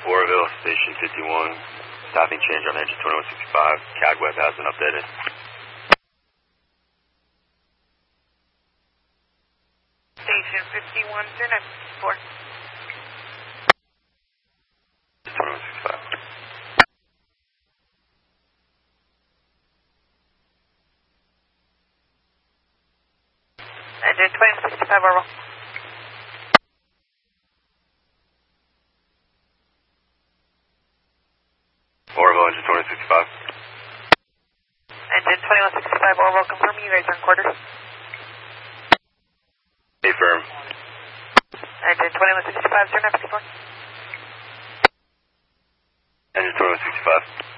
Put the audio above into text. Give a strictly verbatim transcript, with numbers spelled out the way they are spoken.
Oroville, Station fifty-one, stopping change on engine twenty-one sixty-five. C A G web has been updated. Station fifty-one, zero nine four. twenty-one sixty-five. Engine twenty-one sixty-five, Oroville. Oroville, engine twenty-one sixty-five. Engine twenty-one sixty-five, Oroville, confirm you guys are in quarters. Affirm. Engine twenty-one sixty-five, zero nine four. Engine twenty-one sixty-five.